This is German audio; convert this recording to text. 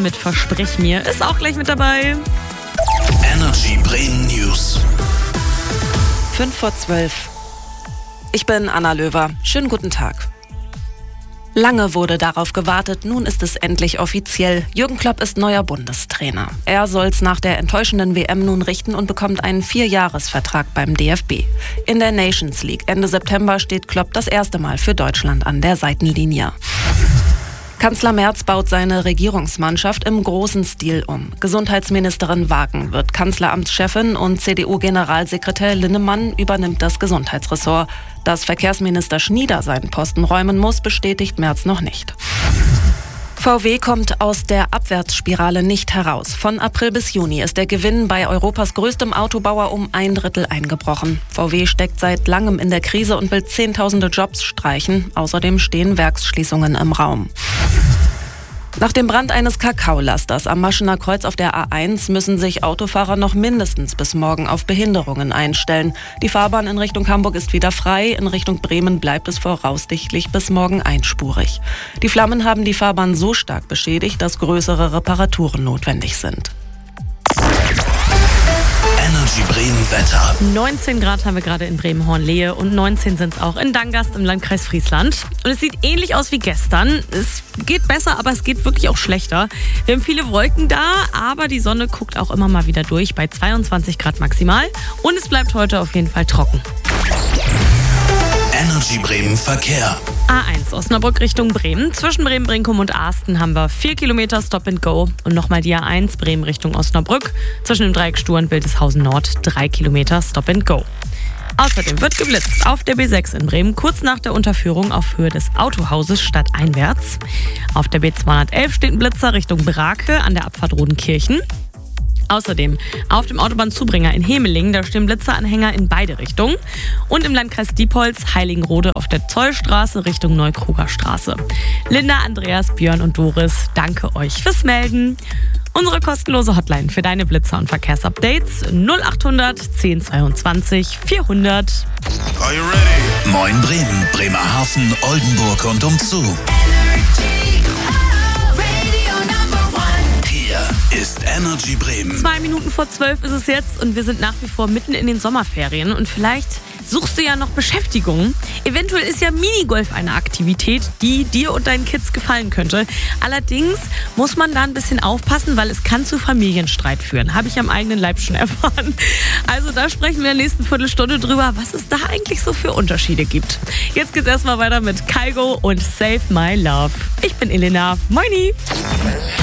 mit Versprich mir ist auch gleich mit dabei. Energy Bremen News. 11:05. Ich bin Anna Löwer. Schönen guten Tag. Lange wurde darauf gewartet, nun ist es endlich offiziell. Jürgen Klopp ist neuer Bundestrainer. Er soll's nach der enttäuschenden WM nun richten und bekommt einen 4-Jahres-Vertrag beim DFB. In der Nations League Ende September steht Klopp das erste Mal für Deutschland an der Seitenlinie. Kanzler Merz baut seine Regierungsmannschaft im großen Stil um. Gesundheitsministerin Wagen wird Kanzleramtschefin und CDU-Generalsekretär Linnemann übernimmt das Gesundheitsressort. Dass Verkehrsminister Schnieder seinen Posten räumen muss, bestätigt Merz noch nicht. VW kommt aus der Abwärtsspirale nicht heraus. Von April bis Juni ist der Gewinn bei Europas größtem Autobauer um 1/3 eingebrochen. VW steckt seit langem in der Krise und will Zehntausende Jobs streichen. Außerdem stehen Werksschließungen im Raum. Nach dem Brand eines Kakaolasters am Maschener Kreuz auf der A1 müssen sich Autofahrer noch mindestens bis morgen auf Behinderungen einstellen. Die Fahrbahn in Richtung Hamburg ist wieder frei, in Richtung Bremen bleibt es voraussichtlich bis morgen einspurig. Die Flammen haben die Fahrbahn so stark beschädigt, dass größere Reparaturen notwendig sind. Energy Bremen Wetter. 19 Grad haben wir gerade in Bremen-Hornlehe und 19 sind es auch in Dangast im Landkreis Friesland. Und es sieht ähnlich aus wie gestern. Es geht besser, aber es geht wirklich auch schlechter. Wir haben viele Wolken da, aber die Sonne guckt auch immer mal wieder durch bei 22 Grad maximal. Und es bleibt heute auf jeden Fall trocken. Energy Bremen Verkehr. A1 Osnabrück Richtung Bremen. Zwischen Bremen-Brinkum und Ahsten haben wir 4 Kilometer Stop and Go. Und nochmal die A1 Bremen Richtung Osnabrück. Zwischen dem Dreieck Stur und Wildeshausen Nord 3 Kilometer Stop and Go. Außerdem wird geblitzt auf der B6 in Bremen, kurz nach der Unterführung auf Höhe des Autohauses stadteinwärts. Auf der B211 steht ein Blitzer Richtung Brake an der Abfahrt Rodenkirchen. Außerdem auf dem Autobahnzubringer in Hemelingen, da stehen Blitzeranhänger in beide Richtungen. Und im Landkreis Diepholz, Heiligenrode auf der Zollstraße Richtung Neukruger Straße. Linda, Andreas, Björn und Doris, danke euch fürs Melden. Unsere kostenlose Hotline für deine Blitzer- und Verkehrsupdates 0800 1022 400. Are you ready? Moin Bremen, Bremerhaven, Oldenburg und umzu. Ist Energy Bremen. 2 Minuten vor 12 ist es jetzt und wir sind nach wie vor mitten in den Sommerferien und vielleicht suchst du ja noch Beschäftigung. Eventuell ist ja Minigolf eine Aktivität, die dir und deinen Kids gefallen könnte. Allerdings muss man da ein bisschen aufpassen, weil es kann zu Familienstreit führen. Habe ich am eigenen Leib schon erfahren. Also da sprechen wir in der nächsten Viertelstunde drüber, was es da eigentlich so für Unterschiede gibt. Jetzt geht's erstmal weiter mit Kygo und Save My Love. Ich bin Elena. Moini!